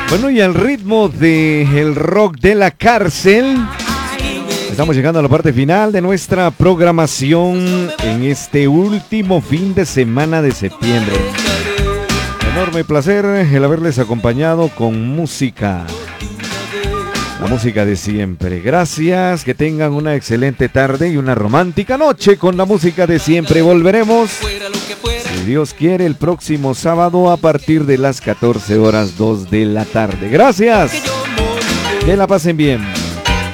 Bueno, y al ritmo del rock de la cárcel, estamos llegando a la parte final de nuestra programación en este último fin de semana de septiembre. Enorme placer el haberles acompañado con música. La música de siempre. Gracias, que tengan una excelente tarde y una romántica noche con la música de siempre. Volveremos, si Dios quiere, el próximo sábado a partir de las 14 horas 2 de la tarde. Gracias. Que la pasen bien.